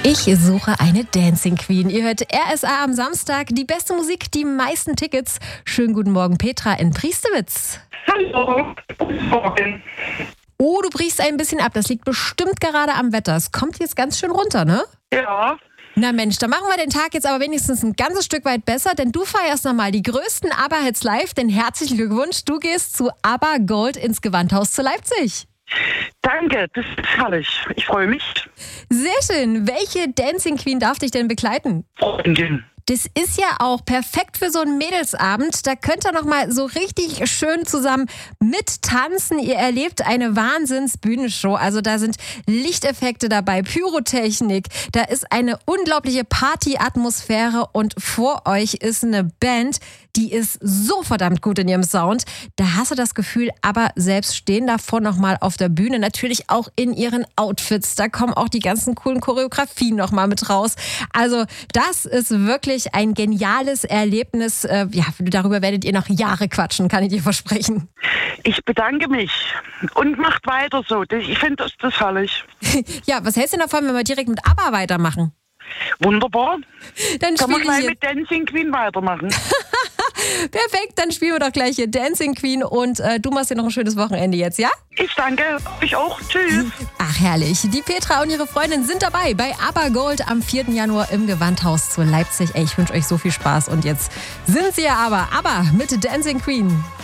Ich suche eine Dancing Queen. Ihr hört RSA am Samstag. Die beste Musik, die meisten Tickets. Schönen guten Morgen, Petra in Priestewitz. Hallo, guten Morgen. Oh, du brichst ein bisschen ab. Das liegt bestimmt gerade am Wetter. Es kommt jetzt ganz schön runter, ne? Ja, Na Mensch, da machen wir den Tag jetzt aber wenigstens ein ganzes Stück weit besser, denn du feierst nochmal die größten ABBA-Hits live. Denn herzlichen Glückwunsch, du gehst zu ABBA Gold ins Gewandhaus zu Leipzig. danke, das ist herrlich. Ich freue mich. Sehr schön. Welche Dancing Queen darf dich denn begleiten? Freundin. Das ist ja auch perfekt für so einen Mädelsabend. Da könnt ihr noch mal so richtig schön zusammen mittanzen. Ihr erlebt eine Wahnsinns-Bühnenshow. Also da sind Lichteffekte dabei, Pyrotechnik. Da ist eine unglaubliche Party-Atmosphäre und vor euch ist eine Band, die ist so verdammt gut in ihrem Sound. Da hast du das Gefühl, aber selbst stehen davor noch mal auf der Bühne. Natürlich auch in ihren Outfits. Da kommen auch die ganzen coolen Choreografien noch mal mit raus. Also das ist wirklich ein geniales Erlebnis. Ja, darüber werdet ihr noch Jahre quatschen, kann ich dir versprechen. Ich bedanke mich und macht weiter so. Ich finde das herrlich. Ja, was hältst du denn davon, wenn wir direkt mit ABBA weitermachen? Wunderbar. Dann Kann man spiele ich gleich mit Dancing Queen weitermachen. Perfekt, dann spielen wir doch gleich hier Dancing Queen und du machst dir noch ein schönes Wochenende jetzt, ja? Ich danke euch auch. Tschüss. Ach herrlich, die Petra und ihre Freundin sind dabei bei ABBA Gold am 4. Januar im Gewandhaus zu Leipzig. Ey, ich wünsche euch so viel Spaß und jetzt sind sie ja ABBA mit Dancing Queen.